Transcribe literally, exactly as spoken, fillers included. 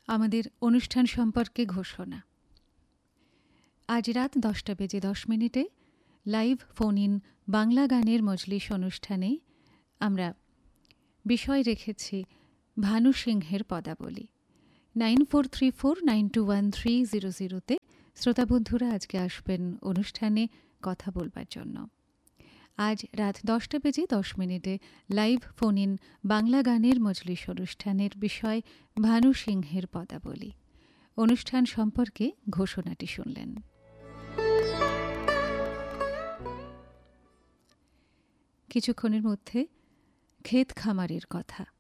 আমাদের অনুষ্ঠান সম্পর্কে ঘোষণা। আজ রাত দশটা বেজে দশ মিনিটে লাইভ ফোন ইন বাংলা গানের মজলিস অনুষ্ঠানে আমরা বিষয় রেখেছি ভানু সিংহের পদাবলী। Nine four three four nine two one three zero জিরোতে শ্রোতাবন্ধুরা আজকে আসবেন অনুষ্ঠানে কথা বলবার জন্য। আজ রাত দশটা বেজে দশ মিনিটে লাইভ ফোন ইন বাংলা গানের মজলিস অনুষ্ঠানের বিষয় ভানু সিংহের পদাবলী। অনুষ্ঠান সম্পর্কে ঘোষণাটি শুনলেন। কিছুক্ষণের মধ্যে ক্ষেত খামারের কথা।